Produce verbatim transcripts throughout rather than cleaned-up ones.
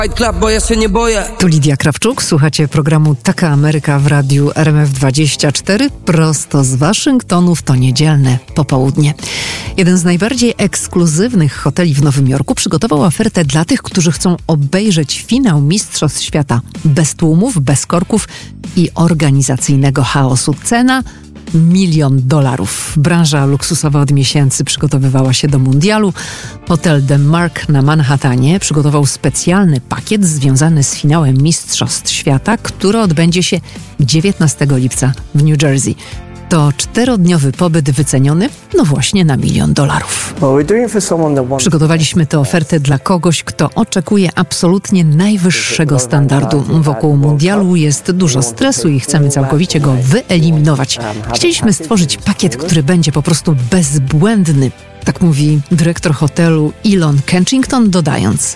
Fight Club, bo ja się nie boję. Tu Lidia Krawczuk, słuchacie programu Taka Ameryka w radiu R M F dwadzieścia cztery, prosto z Waszyngtonu w to niedzielne popołudnie. Jeden z najbardziej ekskluzywnych hoteli w Nowym Jorku przygotował ofertę dla tych, którzy chcą obejrzeć finał Mistrzostw Świata bez tłumów, bez korków i organizacyjnego chaosu. Cena milion dolarów. Branża luksusowa od miesięcy przygotowywała się do mundialu. Hotel The Mark na Manhattanie przygotował specjalny pakiet związany z finałem Mistrzostw Świata, który odbędzie się dziewiętnastego lipca w New Jersey. To czterodniowy pobyt wyceniony, no właśnie, na milion dolarów. Przygotowaliśmy tę ofertę dla kogoś, kto oczekuje absolutnie najwyższego standardu. Wokół mundialu jest dużo stresu i chcemy całkowicie go wyeliminować. Chcieliśmy stworzyć pakiet, który będzie po prostu bezbłędny. Tak mówi dyrektor hotelu Elon Kensington, dodając: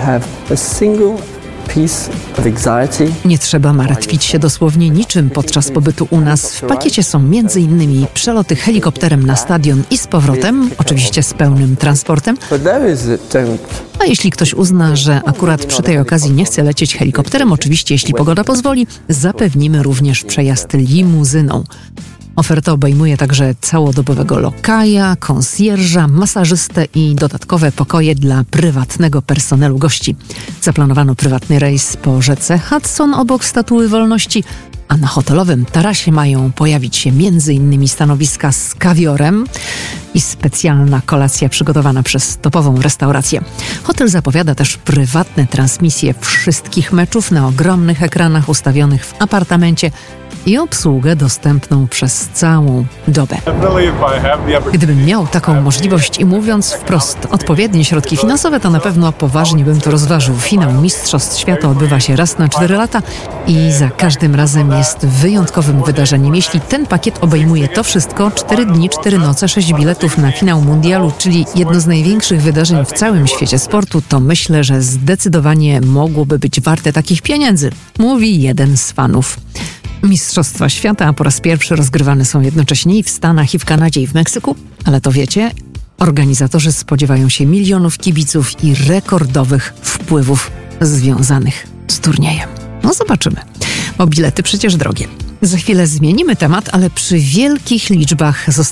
nie trzeba martwić się dosłownie niczym podczas pobytu u nas. W pakiecie są między innymi przeloty helikopterem na stadion i z powrotem, oczywiście z pełnym transportem. A jeśli ktoś uzna, że akurat przy tej okazji nie chce lecieć helikopterem, oczywiście jeśli pogoda pozwoli, zapewnimy również przejazd limuzyną. Oferta obejmuje także całodobowego lokaja, konsjerża, masażystę i dodatkowe pokoje dla prywatnego personelu gości. Zaplanowano prywatny rejs po rzece Hudson obok Statuły Wolności, a na hotelowym tarasie mają pojawić się między innymi stanowiska z kawiorem i specjalna kolacja przygotowana przez topową restaurację. Hotel zapowiada też prywatne transmisje wszystkich meczów na ogromnych ekranach ustawionych w apartamencie i obsługę dostępną przez całą dobę. Gdybym miał taką możliwość i mówiąc wprost odpowiednie środki finansowe, to na pewno poważnie bym to rozważył. Finał Mistrzostw Świata odbywa się raz na cztery lata i za każdym razem jest wyjątkowym wydarzeniem. Jeśli ten pakiet obejmuje to wszystko, cztery dni, cztery noce, sześć biletów na finał mundialu, czyli jedno z największych wydarzeń w całym świecie sportu, to myślę, że zdecydowanie mogłoby być warte takich pieniędzy, mówi jeden z fanów. Mistrzostwa Świata po raz pierwszy rozgrywane są jednocześnie i w Stanach, i w Kanadzie, i w Meksyku, ale to wiecie, organizatorzy spodziewają się milionów kibiców i rekordowych wpływów związanych z turniejem. No zobaczymy, bo bilety przecież drogie. Za chwilę zmienimy temat, ale przy wielkich liczbach zostało